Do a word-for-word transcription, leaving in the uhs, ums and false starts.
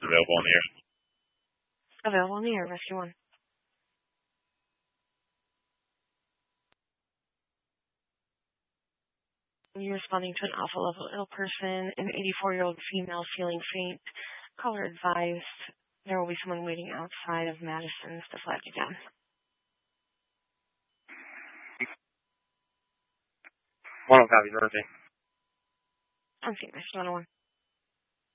available on the air. Available on the air, Rescue one. You're responding to an alpha level ill person, an eighty-four-year-old female feeling faint. Caller advised there will be someone waiting outside of Madison's to flag you down. One copy, Dorothy. I'm seeing this one.